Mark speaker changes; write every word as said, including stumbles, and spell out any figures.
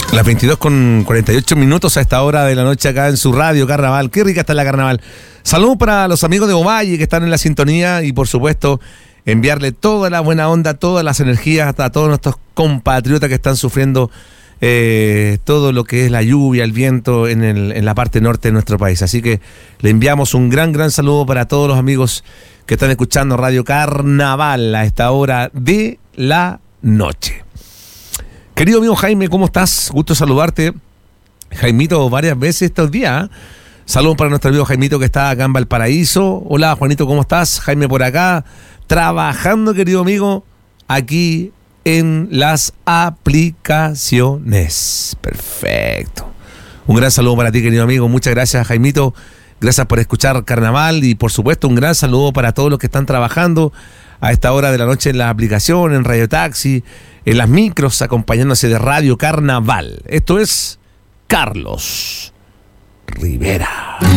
Speaker 1: Las veintidós con cuarenta y ocho minutos a esta hora de la noche acá en su radio Carnaval. Qué rica está la Carnaval. Saludos para los amigos de Ovalle que están en la sintonía y por supuesto enviarle toda la buena onda, todas las energías a todos nuestros compatriotas que están sufriendo eh, todo lo que es la lluvia, el viento en, el, en la parte norte de nuestro país. Así que le enviamos un gran, gran saludo para todos los amigos que están escuchando Radio Carnaval a esta hora de la noche. Querido amigo Jaime, ¿cómo estás? Gusto saludarte. Jaimito, varias veces estos días. ¿eh? Saludos para nuestro amigo Jaimito que está acá en Valparaíso. Hola, Juanito, ¿cómo estás? Jaime por acá, trabajando, querido amigo, aquí en las aplicaciones. Perfecto. Un gran saludo para ti, querido amigo. Muchas gracias, Jaimito. Gracias por escuchar Carnaval y, por supuesto, un gran saludo para todos los que están trabajando a esta hora de la noche en la aplicación, en Radio Taxi, en las micros, acompañándose de Radio Carnaval. Esto es Carlos Rivera.